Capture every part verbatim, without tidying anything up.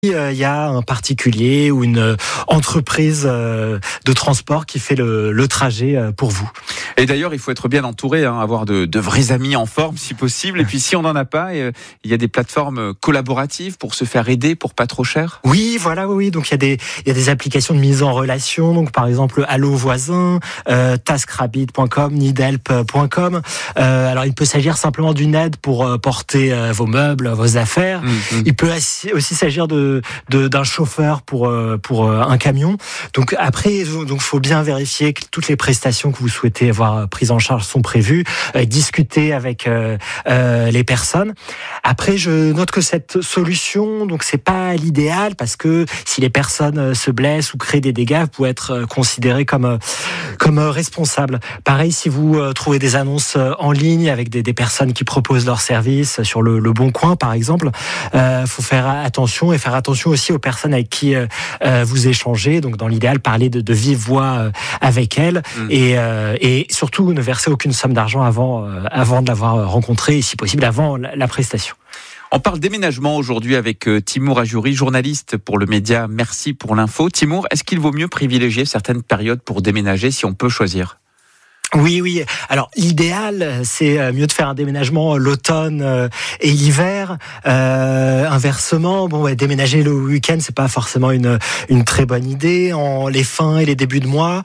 il y a un particulier ou une entreprise de transport qui fait le, le trajet pour vous. Et d'ailleurs, il faut être bien entouré, hein, avoir de, de vrais amis en forme si possible. Et puis si on n'en a pas, il y a des plateformes collaboratives pour se faire aider pour pas trop cher. Oui, voilà, oui. Donc il y a des il y a des applications de mise en relation. Donc par exemple, Allo Voisin, euh, TaskRabbit point com, Needhelp point com. Euh, alors il peut s'agir simplement d'une aide pour euh, porter euh, vos meubles, vos affaires. Mmh, il peut aussi s'agir de De, d'un chauffeur pour pour un camion. Donc après, donc faut bien vérifier que toutes les prestations que vous souhaitez avoir prises en charge sont prévues. Euh, discuter avec euh, euh, les personnes. Après, je note que cette solution, donc c'est pas l'idéal parce que si les personnes se blessent ou créent des dégâts, vous pouvez être considéré comme comme responsable. Pareil, si vous trouvez des annonces en ligne avec des, des personnes qui proposent leurs services sur le, le Bon Coin, par exemple, euh, faut faire attention et faire attention aussi aux personnes avec qui euh, vous échangez. Donc, dans l'idéal, parler de, de vive voix euh, avec elles mmh. et, euh, et surtout ne verser aucune somme d'argent avant, euh, avant de l'avoir rencontré et si possible avant la, la prestation. On parle déménagement aujourd'hui avec Timour Ajouri, journaliste pour le média Merci pour l'info. Timour, est-ce qu'il vaut mieux privilégier certaines périodes pour déménager si on peut choisir ? Oui, oui. Alors, l'idéal, c'est mieux de faire un déménagement l'automne et l'hiver. Euh, inversement, bon, ouais, déménager le week-end, c'est pas forcément une une très bonne idée. En les fins et les débuts de mois.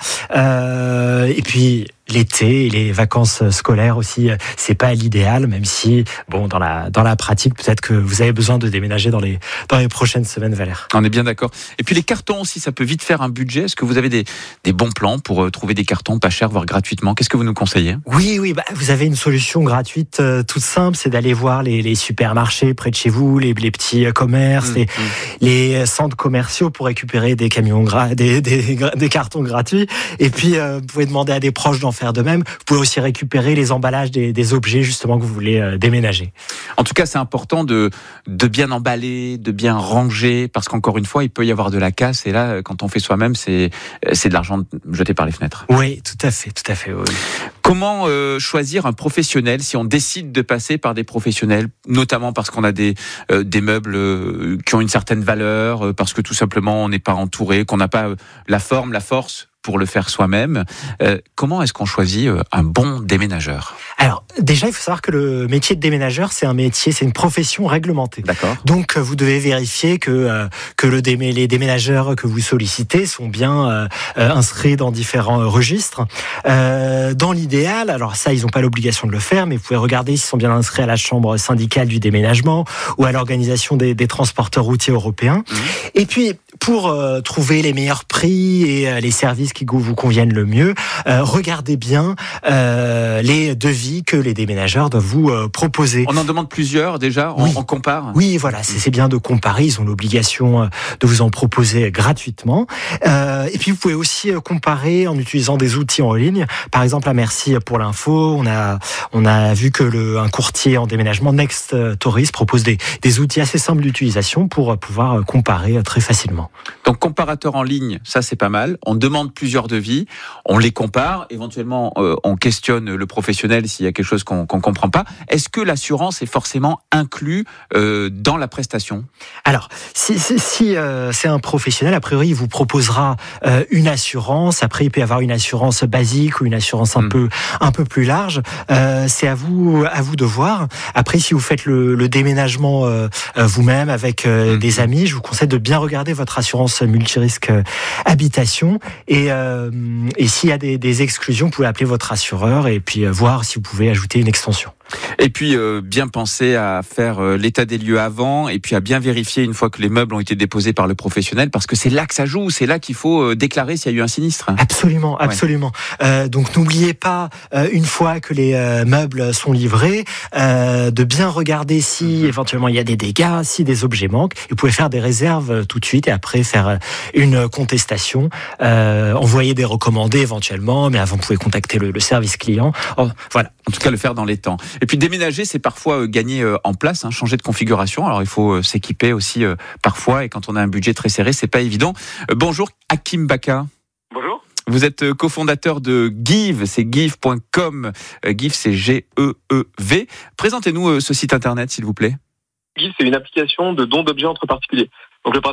Euh, et puis l'été et les vacances scolaires aussi, c'est pas l'idéal, même si, bon, dans la dans la pratique, peut-être que vous avez besoin de déménager dans les dans les prochaines semaines, Valère. On est bien d'accord. Et puis les cartons aussi, ça peut vite faire un budget. Est-ce que vous avez des des bons plans pour trouver des cartons pas chers, voire gratuitement ? Qu'est-ce que vous nous conseillez ? Oui, oui, bah, vous avez une solution gratuite euh, toute simple, c'est d'aller voir les les supermarchés près de chez vous, les les petits commerces, mmh, les mmh. les centres commerciaux pour récupérer des camions gra- des, des des cartons gratuits. Et puis euh, vous pouvez demander à des proches d'en faire de même. Vous pouvez aussi récupérer les emballages des, des objets justement que vous voulez euh, déménager. En tout cas, c'est important de, de bien emballer, de bien ranger, parce qu'encore une fois, il peut y avoir de la casse. Et là, quand on fait soi-même, c'est, c'est de l'argent jeté par les fenêtres. Oui, tout à fait, tout à fait. Oui. Comment euh, choisir un professionnel si on décide de passer par des professionnels, notamment parce qu'on a des, euh, des meubles euh, qui ont une certaine valeur, euh, parce que tout simplement on n'est pas entouré, qu'on n'a pas euh, la forme, la force pour le faire soi-même. Euh, comment est-ce qu'on choisit un bon déménageur ? Alors, déjà, il faut savoir que le métier de déménageur, c'est un métier, c'est une profession réglementée. D'accord. Donc, vous devez vérifier que euh, que le démé- les déménageurs que vous sollicitez sont bien euh, euh, inscrits dans différents euh, registres. Euh, dans l'idéal, alors ça, ils n'ont pas l'obligation de le faire, mais vous pouvez regarder s'ils sont bien inscrits à la chambre syndicale du déménagement ou à l'organisation des, des transporteurs routiers européens. Mmh. Et puis, pour euh, trouver les meilleurs prix et euh, les services qui vous conviennent le mieux, euh, regardez bien euh, les devis que les déménageurs doivent vous euh, proposer. On en demande plusieurs déjà, on, oui. on compare. Oui, voilà, c'est, c'est bien de comparer, ils ont l'obligation euh, de vous en proposer gratuitement. Euh, et puis vous pouvez aussi euh, comparer en utilisant des outils en ligne. Par exemple, à Merci pour l'info, on a on a vu que le un courtier en déménagement Next Tourist propose des des outils assez simples d'utilisation pour pouvoir comparer très facilement. Donc comparateur en ligne, ça c'est pas mal. On demande plusieurs devis, on les compare, éventuellement euh, on questionne le professionnel s'il y a quelque chose qu'on qu'on comprend pas. Est-ce que l'assurance est forcément inclue euh, dans la prestation ? Alors, si, si, si euh, c'est un professionnel, a priori, il vous proposera euh, une assurance. Après, il peut y avoir une assurance basique ou une assurance un mmh. peu un peu plus large. Euh, c'est à vous à vous de voir. Après, si vous faites le, le déménagement euh, vous-même avec euh, mmh. des amis, je vous conseille de bien regarder votre assurance multirisque euh, habitation. Et, euh, et s'il y a des, des exclusions, vous pouvez appeler votre assureur et puis euh, voir si vous pouvez ajouter une extension. Et puis euh, bien penser à faire euh, l'état des lieux avant et puis à bien vérifier une fois que les meubles ont été déposés par le professionnel, parce que c'est là que ça joue, c'est là qu'il faut euh, déclarer s'il y a eu un sinistre. Absolument, absolument. Ouais. Euh, donc n'oubliez pas, euh, une fois que les euh, meubles sont livrés, euh, de bien regarder si éventuellement il y a des dégâts, si des objets manquent. Et vous pouvez faire des réserves euh, tout de suite et après faire une contestation, euh, envoyer des recommandés éventuellement, mais avant vous pouvez contacter le, le service client. Oh, voilà. En tout cas, le faire dans les temps. Et puis déménager, c'est parfois euh, gagner euh, en place, hein, changer de configuration. Alors il faut euh, s'équiper aussi euh, parfois, et quand on a un budget très serré, c'est pas évident. Euh, bonjour, Hakim Baka. Bonjour. Vous êtes euh, cofondateur de Give, c'est give point com. Euh, Give, c'est G E E V. Présentez-nous euh, ce site internet, s'il vous plaît. Give, c'est une application de don d'objets entre particuliers. Donc le